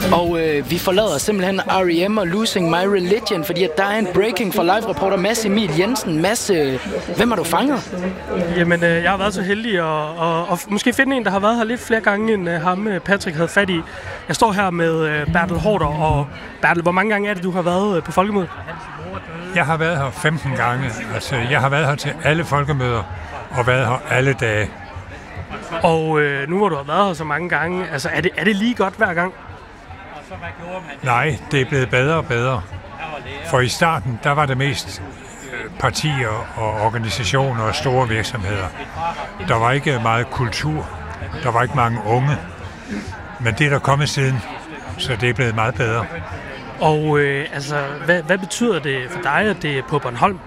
Og vi forlader simpelthen R.E.M. og Losing My Religion, fordi at der er en breaking fra live-reporter Mads Emil Jensen. Mads, hvem har du fanget? Jamen, jeg har været så heldig at måske finde en, der har været her lidt flere gange, end ham Patrick havde fat i. Jeg står her med Bertel Haarder, og Bertel, hvor mange gange er det, du har været på folkemødet? Jeg har været her 15 gange. Altså, jeg har været her til alle folkemøder og været her alle dage. Og nu hvor du har været her så mange gange, altså er det lige godt hver gang? Nej, det er blevet bedre og bedre. For i starten, der var det mest partier og organisationer og store virksomheder. Der var ikke meget kultur. Der var ikke mange unge. Men det er der kommet siden, så det er blevet meget bedre. Og altså, hvad betyder det for dig, at det er på Bornholm?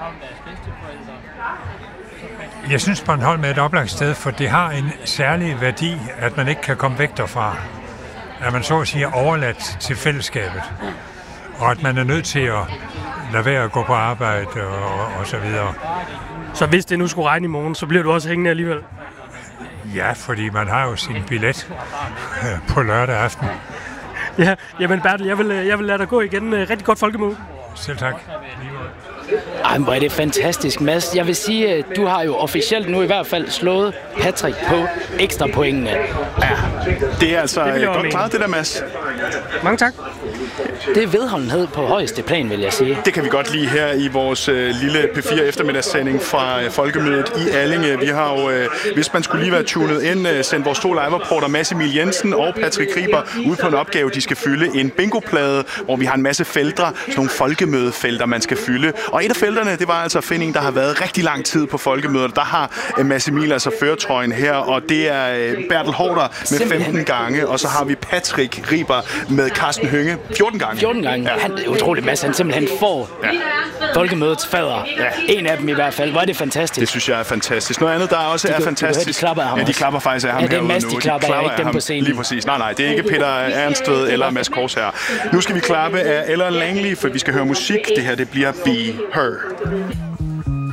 Jeg synes, Bornholm er et oplagt sted, for det har en særlig værdi, at man ikke kan komme væk derfra. At man så at sige er overladt til fællesskabet. Og at man er nødt til at lade være at gå på arbejde og så videre. Så hvis det nu skulle regne i morgen, så bliver du også hængende alligevel? Ja, fordi man har jo sin billet på lørdag aften. Ja, jamen Bertel, jeg vil lade dig gå igen. Rigtig godt folkemøde. Selv tak. Ej, hvor er det fantastisk, Mads. Jeg vil sige, at du har jo officielt nu i hvert fald slået Patrick på ekstra pointene. Ja, det er altså godt klaret, det der, Mads. Mange tak. Det er vedholdenhed på højeste plan, vil jeg sige. Det kan vi godt lide her i vores lille P4 eftermiddagssending fra Folkemødet i Allinge. Vi har jo, hvis man skulle lige være tunet ind, sendt vores to live-reporter Mads Emil Jensen og Patrick Riber ud på en opgave. De skal fylde en bingoplade, hvor vi har en masse felter, sådan nogle folkemødefelter, man skal fylde. Og et af felterne, det var altså Finding, der har været rigtig lang tid på folkemødet. Der har Mads Emil altså førertrøjen her, og det er Bertel Haarder med 15 gange, og så har vi Patrick Riber med Carsten Hønge 14 gange. 14 gange. Ja. Han er utrolig, Mads. Han simpelthen får folkemødets fader. Ja. En af dem i hvert fald. Hvor er det fantastisk. Det synes jeg er fantastisk. Noget andet, der også er fantastisk. De klapper af ham. Ja, de klapper faktisk af ham herude nu. Det er Mads, de klapper ikke dem på scenen. Lige præcis. Nej, det er ikke Peter Ernstved eller Mads Kors her. Nu skal vi klappe af Ella Langley, for vi skal høre musik. Det her, det bliver Be Her.